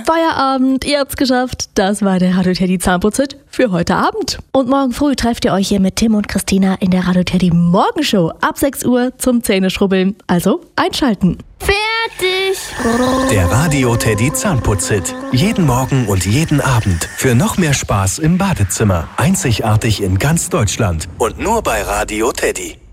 Feierabend, ihr habt's geschafft. Das war der Radio Teddy Zahnputzhit für heute Abend. Und morgen früh trefft ihr euch hier mit Tim und Christina in der Radio Teddy Morgenshow ab 6 Uhr zum Zähneschrubbeln. Also einschalten. Fertig! Der Radio Teddy Zahnputzhit. Jeden Morgen und jeden Abend. Für noch mehr Spaß im Badezimmer. Einzigartig in ganz Deutschland. Und nur bei Radio Teddy.